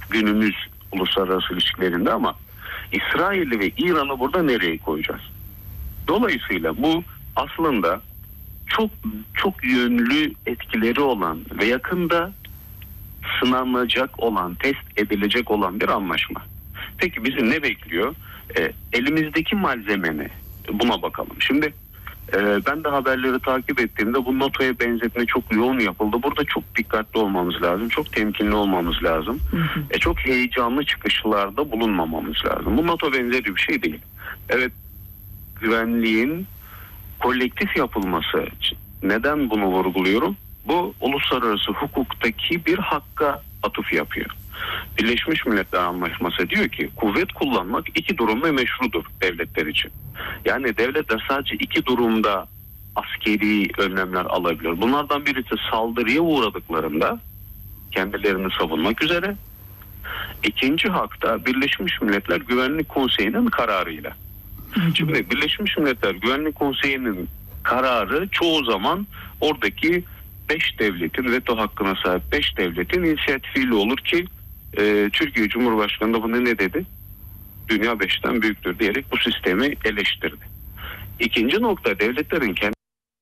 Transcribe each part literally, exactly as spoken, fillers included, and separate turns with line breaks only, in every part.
günümüz uluslararası ilişkilerinde, ama İsrail'i ve İran'ı burada nereye koyacağız? Dolayısıyla bu aslında çok çok yönlü etkileri olan ve yakında sınanacak olan, test edilecek olan bir anlaşma. Peki bizi ne bekliyor? E, elimizdeki malzemeni buna bakalım. Şimdi e, ben de haberleri takip ettiğimde bu NATO'ya benzetme çok yoğun yapıldı. Burada çok dikkatli olmamız lazım. Çok temkinli olmamız lazım. Hı hı. E, çok heyecanlı çıkışlarda bulunmamamız lazım. Bu NATO benzeri bir şey değil. Evet, güvenliğin kolektif yapılması. Neden bunu vurguluyorum? Bu uluslararası hukuktaki bir hakka atıf yapıyor. Birleşmiş Milletler Anlaşması diyor ki kuvvet kullanmak iki durumda meşrudur devletler için. Yani devletler sadece iki durumda askeri önlemler alabilir. Bunlardan birisi saldırıya uğradıklarında kendilerini savunmak üzere. İkinci hak da Birleşmiş Milletler Güvenlik Konseyi'nin kararıyla. Şimdi Birleşmiş Milletler Güvenlik Konseyi'nin kararı çoğu zaman oradaki beş devletin, veto hakkına sahip beş devletin inisiyatifiyle olur ki e, Türkiye Cumhurbaşkanı da bunu ne dedi? Dünya beşten büyüktür diyerek bu sistemi eleştirdi. İkinci nokta, devletlerin kendi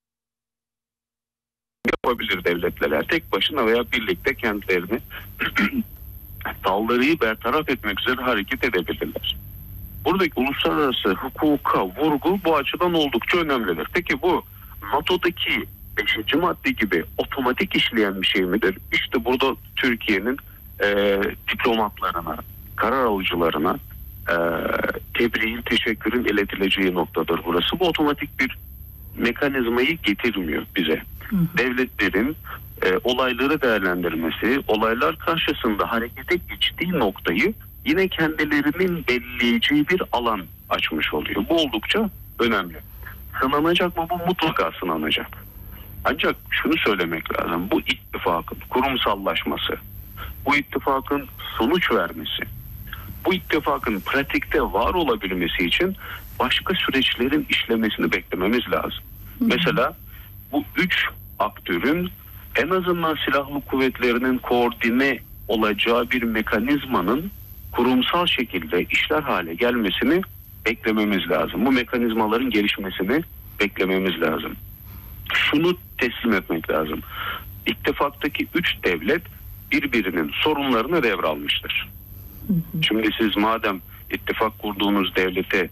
yapabilir devletler. Tek başına veya birlikte kendilerini saldırıyı bertaraf etmek üzere hareket edebilirler. Buradaki uluslararası hukuka vurgu bu açıdan oldukça önemlidir. Peki bu NATO'daki beşinci madde gibi otomatik işleyen bir şey midir? İşte burada Türkiye'nin e, diplomatlarına, karar alıcılarına e, tebriğin, teşekkürün iletileceği noktadır burası. Bu otomatik bir mekanizmayı getirmiyor bize. Hı hı. Devletlerin e, olayları değerlendirmesi, olaylar karşısında harekete geçtiği noktayı yine kendilerinin belleyeceği bir alan açmış oluyor. Bu oldukça önemli. Sınanacak mı? Bu mutlaka sınanacak. Ancak şunu söylemek lazım. Bu ittifakın kurumsallaşması, bu ittifakın sonuç vermesi, bu ittifakın pratikte var olabilmesi için başka süreçlerin işlemesini beklememiz lazım. Hı. Mesela bu üç aktörün en azından silahlı kuvvetlerinin koordine olacağı bir mekanizmanın kurumsal şekilde işler hale gelmesini beklememiz lazım. Bu mekanizmaların gelişmesini beklememiz lazım. Şunu teslim etmek lazım. İttifaktaki üç devlet birbirinin sorunlarını devralmıştır. Hı hı. Şimdi siz madem ittifak kurduğunuz devlete,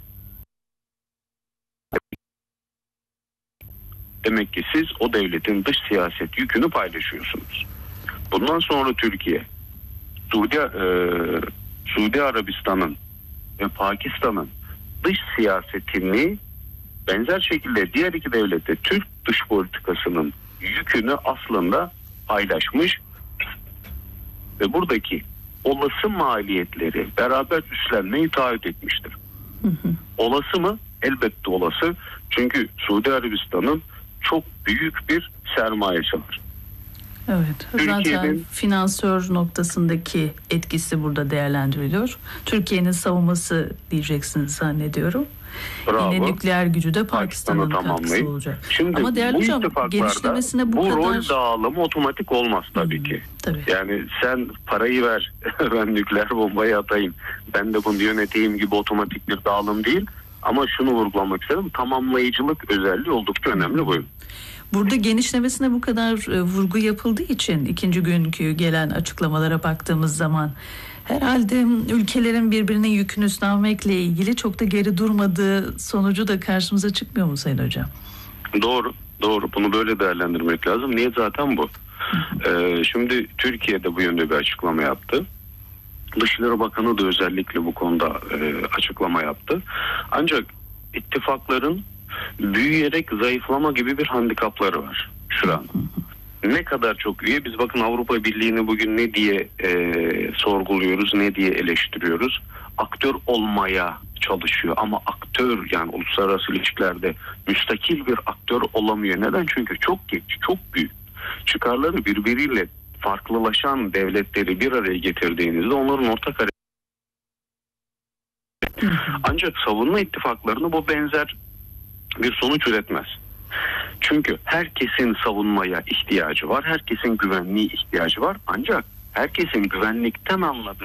demek ki siz o devletin dış siyaset yükünü paylaşıyorsunuz. Bundan sonra Türkiye, Suudi, e, Suudi Arabistan'ın ve Pakistan'ın dış siyasetini benzer şekilde diğer iki devlette Türk dış politikasının yükünü aslında paylaşmış ve buradaki olası maliyetleri beraber üstlenmeyi taahhüt etmiştir. Hı hı. Olası mı? Elbette olası. Çünkü Suudi Arabistan'ın çok büyük bir sermayesi var.
Evet, zaten finansör noktasındaki etkisi burada değerlendiriliyor. Türkiye'nin savunması diyeceksiniz zannediyorum.
Bravo.
Yine nükleer gücü de Pakistan'ın katkısı olacak.
Şimdi
ama değerli hocam, genişlemesine bu,
bu
kadar...
rol dağılımı otomatik olmaz tabii hmm, ki.
Tabii.
Yani sen parayı ver, ben nükleer bombayı atayım, ben de bunu yöneteyim gibi otomatik bir dağılım değil. Ama şunu vurgulamak istedim, tamamlayıcılık özelliği oldukça önemli bu.
Burada genişlemesine bu kadar e, vurgu yapıldığı için ikinci günkü gelen açıklamalara baktığımız zaman herhalde ülkelerin birbirine yükünü üstlenmekle ilgili çok da geri durmadığı sonucu da karşımıza çıkmıyor mu Sayın Hocam?
Doğru, doğru. Bunu böyle değerlendirmek lazım. Niye? Zaten bu. ee, şimdi Türkiye'de bu yönde bir açıklama yaptı. Dışişleri Bakanı da özellikle bu konuda e, açıklama yaptı. Ancak ittifakların büyüyerek zayıflama gibi bir handikapları var şu an. Ne kadar çok üye, biz bakın Avrupa Birliği'ni bugün ne diye e, sorguluyoruz, ne diye eleştiriyoruz. Aktör olmaya çalışıyor ama aktör, yani uluslararası ilişkilerde müstakil bir aktör olamıyor. Neden? Çünkü çok geç, çok büyük. Çıkarları birbiriyle farklılaşan devletleri bir araya getirdiğinizde onların ortak hareket. Ancak savunma ittifaklarına bu benzer bir sonuç üretmez. Çünkü herkesin savunmaya ihtiyacı var, herkesin güvenliğe ihtiyacı var. Ancak herkesin güvenlikten anladığı